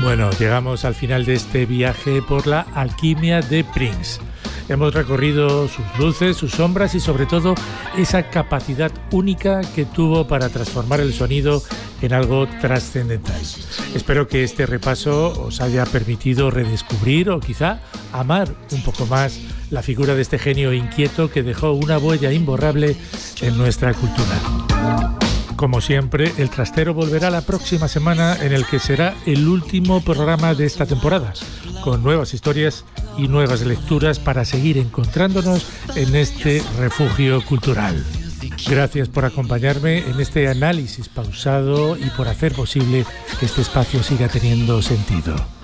Bueno, llegamos al final de este viaje por la alquimia de Prince. Hemos recorrido sus luces, sus sombras y sobre todo esa capacidad única que tuvo para transformar el sonido en algo trascendental. Espero que este repaso os haya permitido redescubrir o quizá amar un poco más la figura de este genio inquieto que dejó una huella imborrable en nuestra cultura. Como siempre, El Trastero volverá la próxima semana, en el que será el último programa de esta temporada, con nuevas historias y nuevas lecturas para seguir encontrándonos en este refugio cultural. Gracias por acompañarme en este análisis pausado y por hacer posible que este espacio siga teniendo sentido.